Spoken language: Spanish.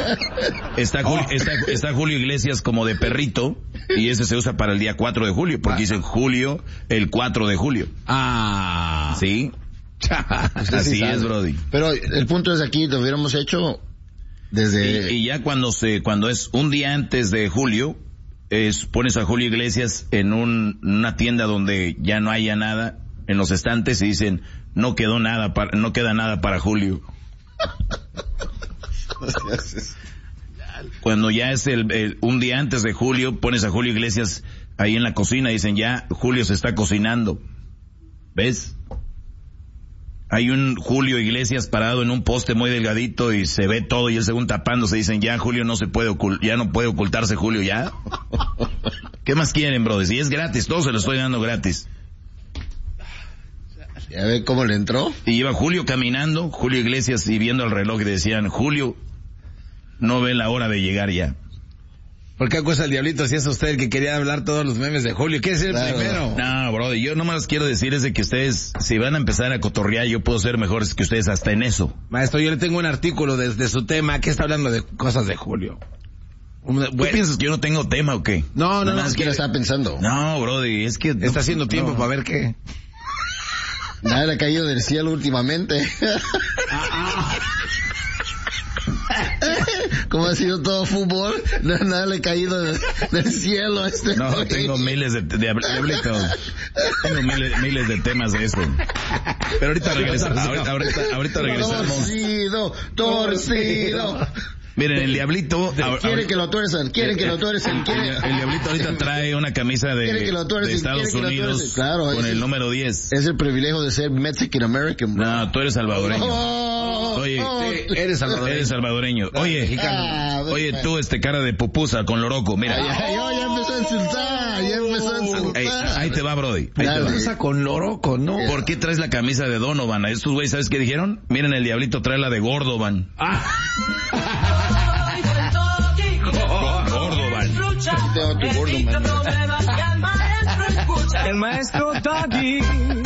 Está Julio Iglesias como de perrito, y ese se usa para el día 4 de julio, porque dicen Julio, el 4 de julio. Ah. Sí. Así es, Brody. Pero el punto es aquí, lo hubiéramos hecho desde... Y ya cuando es un día antes de julio, pones a Julio Iglesias en una tienda donde ya no haya nada, en los estantes, y dicen, no queda nada para Julio. Cuando ya es un día antes de julio, pones a Julio Iglesias ahí en la cocina y dicen, ya Julio se está cocinando. ¿Ves? Hay un Julio Iglesias parado en un poste muy delgadito y se ve todo, y él según tapándose, dicen, ya Julio ya no puede ocultarse Julio ya. ¿Qué más quieren, brother? Si es gratis, todo se lo estoy dando gratis. ¿Ya ve cómo le entró? Y iba Julio caminando, Julio Iglesias, y viendo el reloj, y decían, Julio no ve la hora de llegar ya. ¿Por qué acusa al diablito si es usted el que quería hablar todos los memes de Julio? ¿Qué es el primero? No, brother, yo nomás quiero decir es de que ustedes, si van a empezar a cotorrear, yo puedo ser mejores que ustedes hasta en eso. Maestro, yo le tengo un artículo de su tema que está hablando de cosas de Julio. ¿Tú piensas que yo no tengo tema o qué? No, es que lo estaba pensando. No, brother, es que... Está haciendo tiempo para ver qué. Nada le ha caído del cielo últimamente. Como ha sido todo fútbol, nada le ha caído del cielo a este. No, tengo miles de diablito. Tengo miles de temas de eso. Pero ahorita regresamos. Torcido. Miren, el diablito... Quieren que lo tuerzan. El diablito ahorita trae una camisa de Estados Unidos, claro, con el número 10. Es el privilegio de ser Mexican American, bro. No, tú eres salvadoreño. Oye, eres salvadoreño. Oye, tú, cara de pupusa con loroco, mira. Ya empezó a insultar. Ahí te va, Brody. Pupusa con loroco, ¿no? ¿Por qué traes la camisa de Donovan? A estos güeyes, ¿sabes qué dijeron? Miren, el diablito trae la de Gordovan. El maestro Doggy.